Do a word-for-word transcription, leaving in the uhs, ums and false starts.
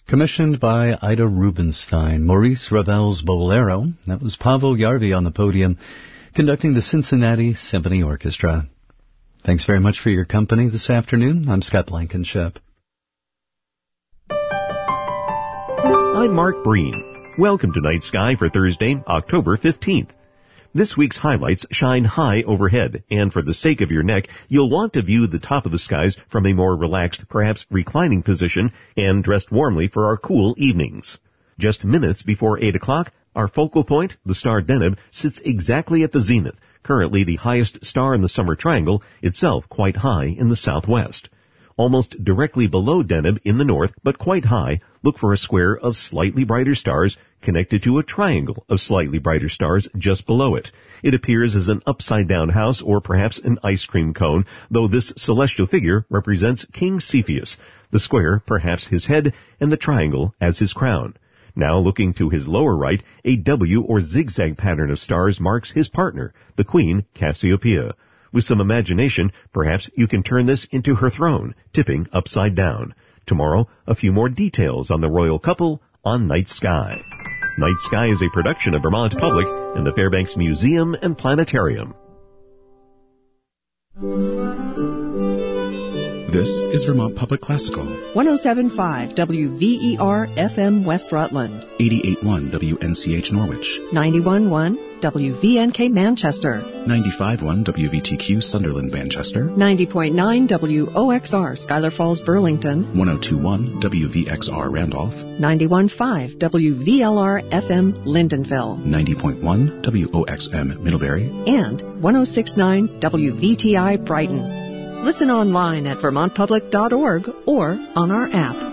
Commissioned by Ida Rubinstein, Maurice Ravel's Bolero. That was Pavel Yarvi on the podium, conducting the Cincinnati Symphony Orchestra. Thanks very much for your company this afternoon. I'm Scott Blankenship. I'm Mark Breen. Welcome to Night Sky for Thursday, October fifteenth. This week's highlights shine high overhead, and for the sake of your neck, you'll want to view the top of the skies from a more relaxed, perhaps reclining position, and dressed warmly for our cool evenings. Just minutes before eight o'clock, our focal point, the star Deneb, sits exactly at the zenith, currently the highest star in the summer triangle, itself quite high in the southwest. Almost directly below Deneb in the north, but quite high, look for a square of slightly brighter stars connected to a triangle of slightly brighter stars just below it. It appears as an upside-down house or perhaps an ice cream cone, though this celestial figure represents King Cepheus, the square perhaps his head, and the triangle as his crown. Now looking to his lower right, a W or zigzag pattern of stars marks his partner, the Queen Cassiopeia. With some imagination, perhaps you can turn this into her throne, tipping upside down. Tomorrow, a few more details on the royal couple on Night Sky. Night Sky is a production of Vermont Public and the Fairbanks Museum and Planetarium. This is Vermont Public Classical. one oh seven point five W V E R F M West Rutland. eighty-eight point one W N C H Norwich. ninety-one point one W V N K Manchester. ninety-five point one W V T Q Sunderland Manchester. ninety point nine W O X R Schuyler Falls Burlington. one oh two point one W V X R Randolph. ninety-one point five W V L R F M Lindenville. ninety point one W O X M Middlebury. And one oh six point nine W V T I Brighton. Listen online at vermont public dot org or on our app.